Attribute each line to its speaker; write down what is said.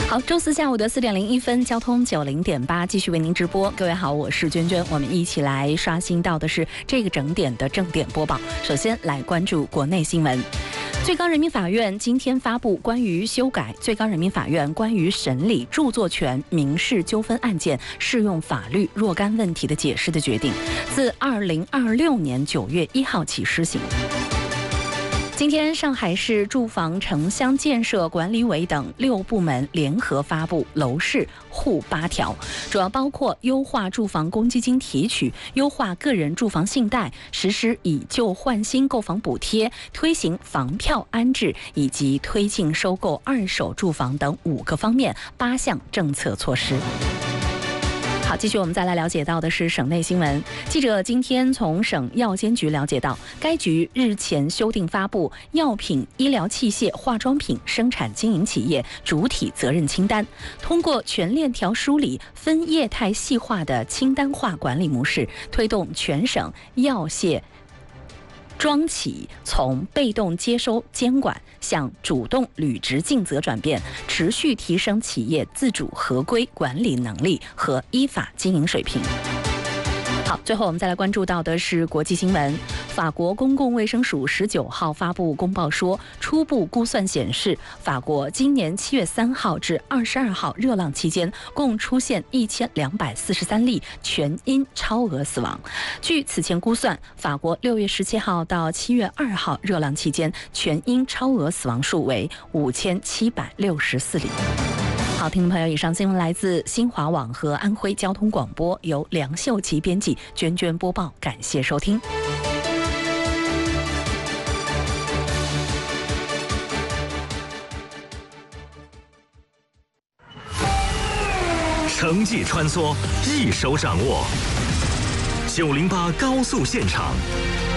Speaker 1: 好，周四下午的4:01，交通90.8继续为您直播。各位好，我是娟娟，我们一起来刷新到的是这个整点的正点播报。首先来关注国内新闻。最高人民法院今天发布关于修改最高人民法院关于审理著作权民事纠纷案件适用法律若干问题的解释的决定，自2026年9月1号起施行。今天，上海市住房城乡建设管理委等6部门联合发布楼市护8条，主要包括优化住房公积金提取、优化个人住房信贷、实施以旧换新购房补贴、推行房票安置以及推进收购二手住房等5个方面8项政策措施。好，继续我们再来了解到的是省内新闻。记者今天从省药监局了解到，该局日前修订发布药品、医疗器械、化妆品生产经营企业主体责任清单，通过全链条梳理、分业态细化的清单化管理模式，推动全省药械庄企从被动接收监管向主动履职尽责转变，持续提升企业自主合规管理能力和依法经营水平。好，最后我们再来关注到的是国际新闻。法国公共卫生署19号发布公报说，初步估算显示，法国今年7月3号至22号热浪期间，共出现1243例全因超额死亡。据此前估算，法国6月17号到7月2号热浪期间，全因超额死亡数为5764例。好，听众朋友，以上新闻来自新华网和安徽交通广播，由梁秀琪编辑，娟娟播报，感谢收听。
Speaker 2: 城际穿梭，一手掌握。908高速现场，